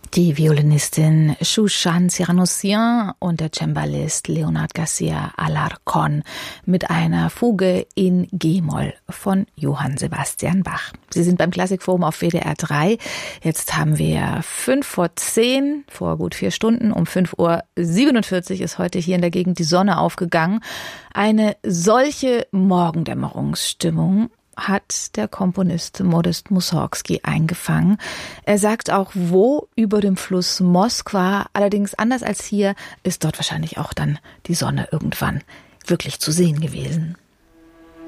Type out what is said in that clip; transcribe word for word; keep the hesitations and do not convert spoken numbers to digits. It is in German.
Die Violinistin Shushan Cyranosian und der Cembalist Leonard Garcia Alarcón mit einer Fuge in G-Moll von Johann Sebastian Bach. Sie sind beim Klassikforum auf W D R drei. Jetzt haben wir fünf vor zehn, vor gut vier Stunden. Um fünf Uhr siebenundvierzig ist heute hier in der Gegend die Sonne aufgegangen. Eine solche Morgendämmerungsstimmung hat der Komponist Modest Mussorgsky eingefangen. Er sagt auch, wo über dem Fluss Moskwa, allerdings anders als hier, ist dort wahrscheinlich auch dann die Sonne irgendwann wirklich zu sehen gewesen.